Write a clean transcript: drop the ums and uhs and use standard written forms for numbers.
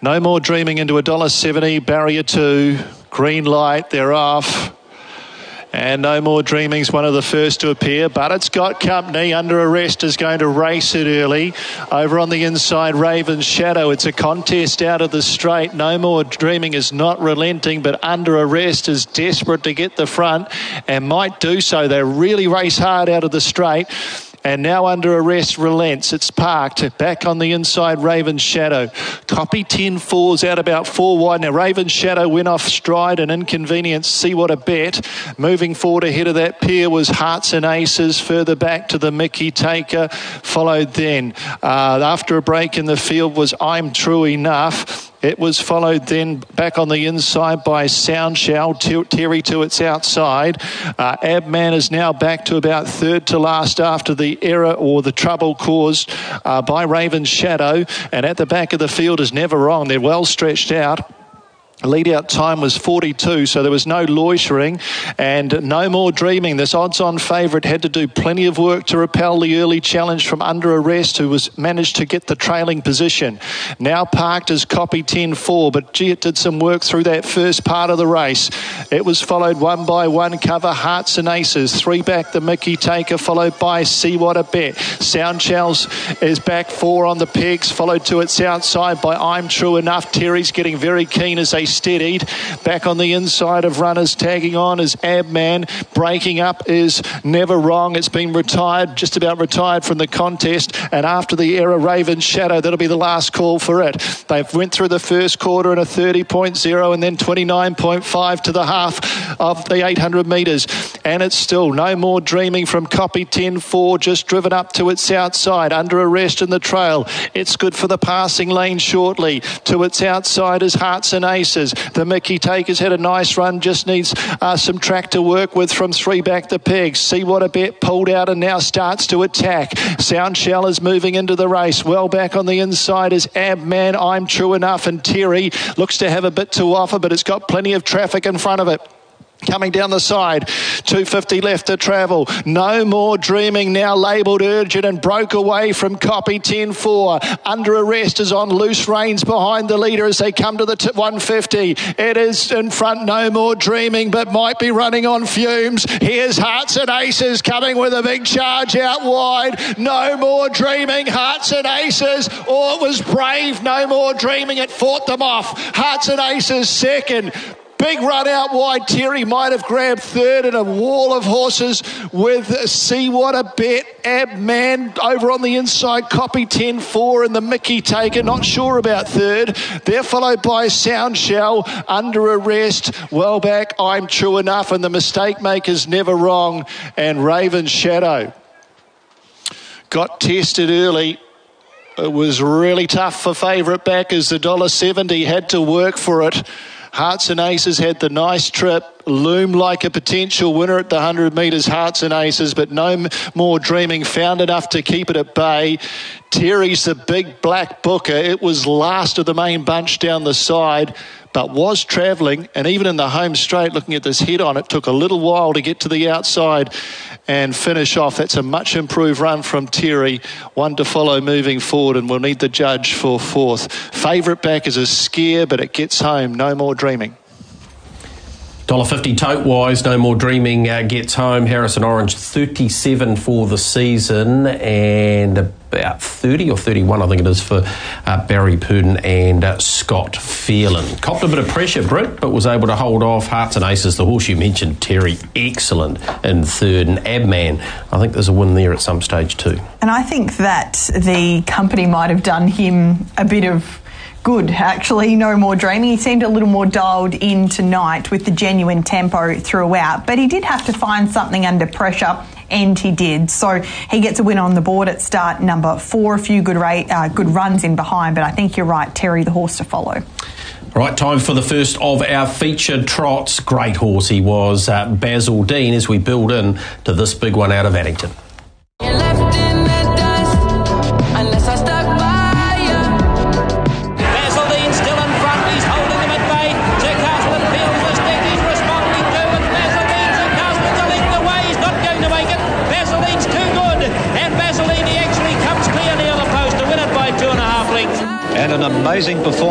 No More Dreaming into $1.70, barrier 2, green light, they're off. And No More Dreaming's one of the first to appear, but it's got company. Under Arrest is going to race it early. Over on the inside, Raven Shadow. It's a contest out of the straight. No More Dreaming is not relenting, but Under Arrest is desperate to get the front and might do so. They really race hard out of the straight. And now Under Arrest relents. It's parked. Back on the inside, Raven Shadow. Copy 10-4's out about 4 wide. Now Raven Shadow went off stride and Inconvenience. See What a Bet. Moving forward ahead of that pair was Hearts and Aces. Further back to the Mickey Taker. Followed then, after a break in the field, was I'm True Enough. It was followed then back on the inside by Sound Shell, Terry to its outside. Abman is now back to about third to last after the error or the trouble caused by Raven Shadow. And at the back of the field is Never Wrong. They're well stretched out. Lead-out time was 42, so there was no loitering. And No More Dreaming, this odds-on favourite, had to do plenty of work to repel the early challenge from Under Arrest, who was managed to get the trailing position. Now parked as Copy 10-4, but gee, it did some work through that first part of the race. It was followed one by one cover, Hearts and Aces. 3 back, the Mickey Taker, followed by See What a Bet. Sound Shells is back 4 on the pegs, followed to its outside by I'm True Enough. Terry's getting very keen as they steadied. Back on the inside of runners tagging on is Abman. Breaking up is Never Wrong. It's been retired, just about retired from the contest. And after the error, Raven Shadow, that'll be the last call for it. They went through the first quarter in a 30.0 and then 29.5 to the half of the 800 metres. And it's still No More Dreaming from Copy 10-4, just driven up to its outside. Under Arrest in the trail. It's good for the passing lane shortly. To its outside is Hearts and Aces. The Mickey Taker's had a nice run, just needs some track to work with from 3 back the pegs. See What a Bet pulled out and now starts to attack. Sound Shell is moving into the race. Well back on the inside is Abman, I'm True Enough, and Terry looks to have a bit to offer, but it's got plenty of traffic in front of it. Coming down the side, 250 left to travel. No More Dreaming now labelled urgent and broke away from Copy 10-4. Under Arrest is on loose reins behind the leader as they come to the 150. It is in front, No More Dreaming, but might be running on fumes. Here's Hearts and Aces coming with a big charge out wide. No More Dreaming, Hearts and Aces. Oh, it was brave. No More Dreaming. It fought them off. Hearts and Aces second. Big run out wide. Terry might have grabbed third in a wall of horses with See What a Bet. Abman over on the inside. Copy 10-4 and the Mickey Taker. Not sure about third. They're followed by Sound Shell. Under Arrest. Well back. I'm True Enough. And the Mistake Maker's Never Wrong. And Raven Shadow. Got tested early. It was really tough for favourite backers. The $1.70 had to work for it. Hearts and Aces had the nice trip, loomed like a potential winner at the 100 metres, Hearts and Aces, but No More Dreaming found enough to keep it at bay. Terry's the big black booker. It was last of the main bunch down the side, but was travelling, and even in the home straight, looking at this head-on, it took a little while to get to the outside and finish off. That's a much improved run from Terry, one to follow moving forward, and we'll need the judge for fourth. Favourite back is a scare, but it gets home. No More Dreaming. $1.50 tote wise, No More Dreaming gets home. Harrison Orange 37 for the season, and about 30 or 31 I think it is for Barry Purdon and Scott Phelan. Copped a bit of pressure, Britt, but was able to hold off. Hearts and Aces, the horse you mentioned, Terry, excellent in third, and Abman, I think there's a win there at some stage too. And I think that the company might have done him a bit of good, actually. No More Dreaming. He seemed a little more dialed in tonight with the genuine tempo throughout, but he did have to find something under pressure, and he did. So he gets a win on the board at start number 4. A few good runs in behind, but I think you're right, Terry, the horse to follow. All right, time for the first of our featured trots. Great horse he was, Basil Dean, as we build in to this big one out of Addington. And an amazing performance.